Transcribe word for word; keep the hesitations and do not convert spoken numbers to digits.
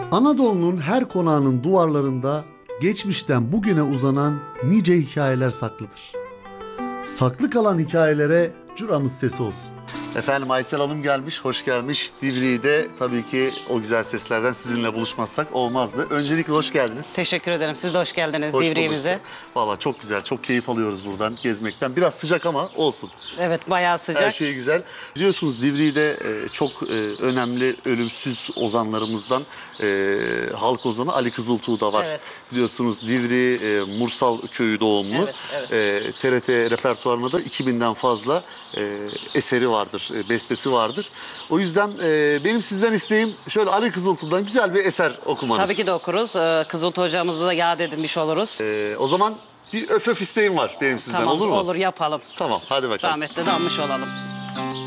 Anadolu'nun her konağının duvarlarında geçmişten bugüne uzanan nice hikayeler saklıdır. Saklı kalan hikayelere curamız sesi olsun. Efendim Aysel Hanım gelmiş, hoş gelmiş. Divriği'de tabii ki o güzel seslerden sizinle buluşmazsak olmazdı. Öncelikle hoş geldiniz. Teşekkür ederim. Siz de hoş geldiniz Hoş Divriğimize. bulduk. Vallahi çok güzel, çok keyif alıyoruz buradan gezmekten. Biraz sıcak ama olsun. Evet, bayağı sıcak. Her şey güzel. Biliyorsunuz Divriği'de e, çok e, önemli ölümsüz ozanlarımızdan e, halk ozanı Ali Kızıltuğ da var. Evet. Biliyorsunuz Divriği e, Mursal köyü doğumlu. Evet, evet. E, T R T repertuarında da iki binden fazla e, eseri vardır, e, bestesi vardır. O yüzden e, benim sizden isteğim şöyle Ali Kızıltuğ'dan güzel bir eser okumanız. Tabii ki de okuruz. Ee, Kızıltuğ hocamızı da yad edinmiş oluruz. E, o zaman bir öf öf isteğim var benim sizden, Tamam, olur mu? olur yapalım. Tamam, hadi bakalım. Rahmetle de anmış olalım.